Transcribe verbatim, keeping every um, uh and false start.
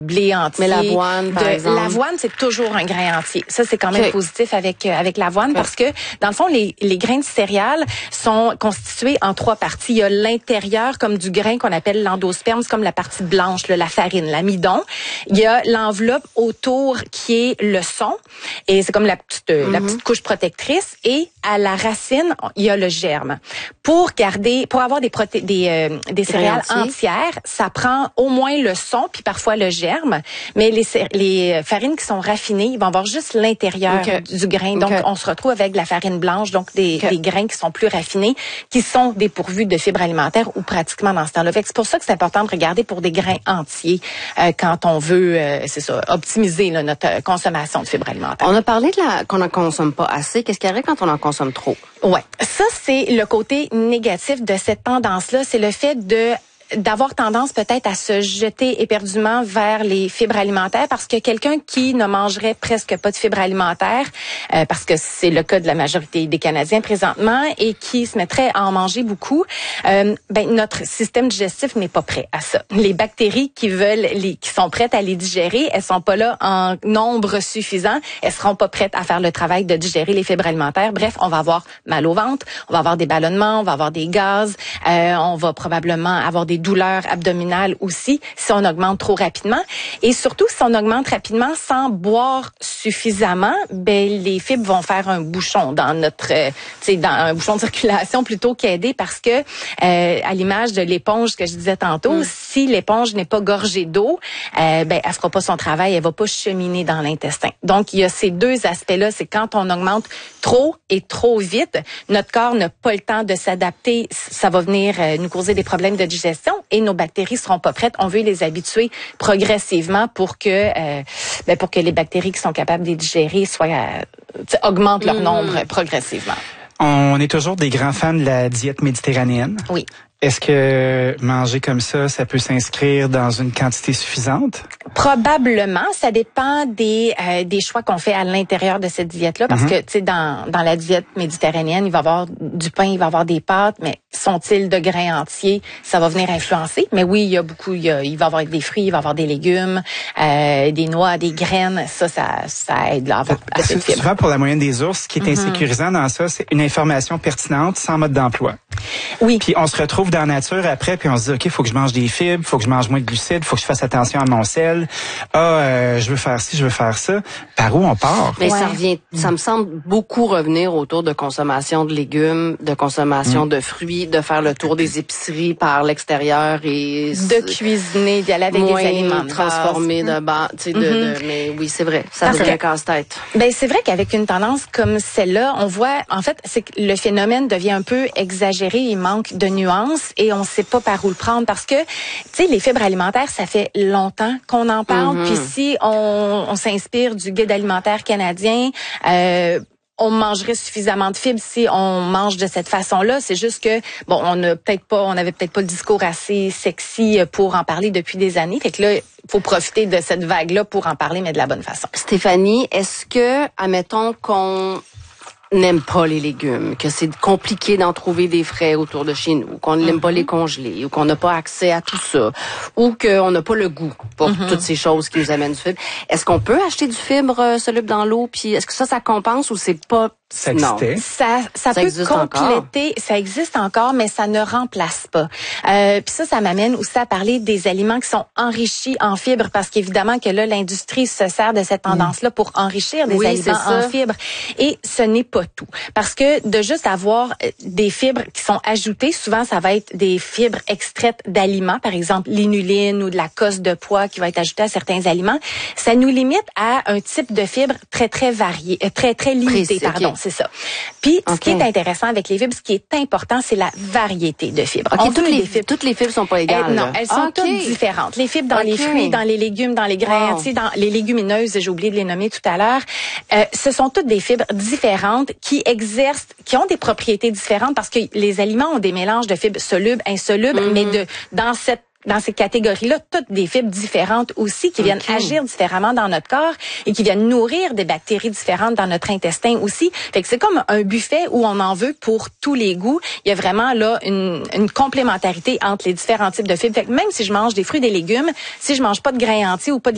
blé entier. Mais l'avoine, par de, exemple. L'avoine, c'est toujours un grain entier. Ça, c'est quand même okay. positif avec euh, avec l'avoine okay. parce que, dans le fond, les, les grains de céréales sont constitués en trois parties. Il y a l'intérieur, comme du grain qu'on appelle l'endosperme, c'est comme la partie blanche, là, la farine, l'amidon. Il y a l'enveloppe autour qui est le son, et c'est comme la petite, mm-hmm. la petite couche protectrice. Et à la racine, il y a le germe. Pour garder, pour avoir des proté- des, euh, des céréales entières, ça prend au moins le son, puis parfois le germe. Mais les, les farines qui sont raffinées, ils vont avoir juste l'intérieur okay. du grain. Donc, okay. on se retrouve avec de la farine blanche, donc des, okay. des grains qui sont plus raffinés, qui sont dépourvus de fibres alimentaires ou pratiquement dans ce temps-là. Fait que c'est pour ça que c'est important de regarder pour des grains entiers euh, quand on veut, euh, c'est ça, optimiser là, notre consommation de fibres alimentaires. On a parlé de la qu'on n'en consomme pas assez. Qu'est-ce qui arrive quand on en consomme trop? Ouais, ça c'est le côté négatif de cette tendance-là, c'est le fait de d'avoir tendance peut-être à se jeter éperdument vers les fibres alimentaires, parce que quelqu'un qui ne mangerait presque pas de fibres alimentaires, euh, parce que c'est le cas de la majorité des Canadiens présentement, et qui se mettrait à en manger beaucoup, euh, ben notre système digestif n'est pas prêt à ça. Les bactéries qui veulent, les, qui sont prêtes à les digérer, elles sont pas là en nombre suffisant. Elles seront pas prêtes à faire le travail de digérer les fibres alimentaires. Bref, on va avoir mal au ventre, on va avoir des ballonnements, on va avoir des gaz, euh, on va probablement avoir des douleurs abdominales aussi si on augmente trop rapidement. Et surtout, si on augmente rapidement sans boire suffisamment, ben les fibres vont faire un bouchon dans notre, euh, tu sais, dans un bouchon de circulation plutôt qu'aider, parce que euh, à l'image de l'éponge que je disais tantôt, mm. si l'éponge n'est pas gorgée d'eau, euh, ben elle fera pas son travail, elle va pas cheminer dans l'intestin. Donc il y a ces deux aspects-là, c'est quand on augmente trop et trop vite, notre corps n'a pas le temps de s'adapter, ça va venir euh, nous causer des problèmes de digestion. Et nos bactéries seront pas prêtes. On veut les habituer progressivement pour que euh, ben pour que les bactéries qui sont capables de les digérer soient euh, augmentent leur mmh. nombre progressivement. On est toujours des grands fans de la diète méditerranéenne. Oui. Est-ce que manger comme ça, ça peut s'inscrire dans une quantité suffisante? Probablement, ça dépend des euh, des choix qu'on fait à l'intérieur de cette diète-là, parce mm-hmm. que tu sais dans dans la diète méditerranéenne, il va y avoir du pain, il va y avoir des pâtes, mais sont-ils de grains entiers? Ça va venir influencer. Mais oui, il y a beaucoup, il, y a, il va y avoir des fruits, il va y avoir des légumes, euh, des noix, des graines. Ça, ça, ça aide là, à avoir assez de fibres. Souvent pour la moyenne des ours, ce qui est mm-hmm. insécurisant dans ça, c'est une information pertinente sans mode d'emploi. Oui. Puis on se retrouve dans la nature après, puis on se dit, OK, il faut que je mange des fibres, il faut que je mange moins de glucides, il faut que je fasse attention à mon sel. Ah, euh, je veux faire ci, je veux faire ça. Par où on part? Mais ouais. ça revient, ça me semble beaucoup revenir autour de consommation de légumes, de consommation mm. de fruits, de faire le tour des épiceries par l'extérieur et... De cuisiner, d'y aller avec des aliments transformés de bas, tu sais, de, mm-hmm. de, mais oui, c'est vrai, ça devient casse-tête. Ben, c'est vrai qu'avec une tendance comme celle-là, on voit, en fait, c'est que le phénomène devient un peu exagéré, il manque de nuances et on sait pas par où le prendre, parce que, tu sais, les fibres alimentaires, ça fait longtemps qu'on en parle, mm-hmm. puis si on, on s'inspire du guide alimentaire canadien, euh, on mangerait suffisamment de fibres si on mange de cette façon-là. C'est juste que, bon, on n'a peut-être pas, on avait peut-être pas le discours assez sexy pour en parler depuis des années. Fait que là, il faut profiter de cette vague-là pour en parler, mais de la bonne façon. Stéphanie, est-ce que, admettons qu'on n'aime pas les légumes, que c'est compliqué d'en trouver des frais autour de chez nous, qu'on n'aime mm-hmm. pas les congeler, ou qu'on n'a pas accès à tout ça, ou qu'on n'a pas le goût pour mm-hmm. toutes ces choses qui nous amènent du fibre. Est-ce qu'on peut acheter du fibre euh, soluble dans l'eau, puis est-ce que ça, ça compense ou c'est pas... Ça existait. Non. Ça, ça, ça peut compléter, encore. Ça existe encore, mais ça ne remplace pas. Euh, puis ça, ça m'amène aussi à parler des aliments qui sont enrichis en fibres, parce qu'évidemment que là, l'industrie se sert de cette tendance-là mmh. pour enrichir des oui, aliments en fibres. Et ce n'est pas tout. Parce que de juste avoir des fibres qui sont ajoutées, souvent, ça va être des fibres extraites d'aliments, par exemple l'inuline ou de la cosse de pois qui va être ajoutée à certains aliments. Ça nous limite à un type de fibre très, très varié, très, très limité, Précis, pardon. Okay. C'est ça. Puis, okay. ce qui est intéressant avec les fibres, ce qui est important, c'est la variété de fibres. Okay, toutes, les, les fibres, toutes les fibres sont pas égales. Elles, non, elles sont okay. toutes différentes. Les fibres dans okay. les fruits, dans les légumes, dans les grains, wow. dans les légumineuses, j'ai oublié de les nommer tout à l'heure. Euh, ce sont toutes des fibres différentes qui exercent, qui ont des propriétés différentes, parce que les aliments ont des mélanges de fibres solubles, insolubles, mm-hmm. mais de dans cette dans ces catégories-là, toutes des fibres différentes aussi qui viennent okay. agir différemment dans notre corps et qui viennent nourrir des bactéries différentes dans notre intestin aussi. Fait que c'est comme un buffet où on en veut pour tous les goûts. Il y a vraiment là une, une complémentarité entre les différents types de fibres. Fait que même si je mange des fruits et des légumes, si je mange pas de grains entiers ou pas de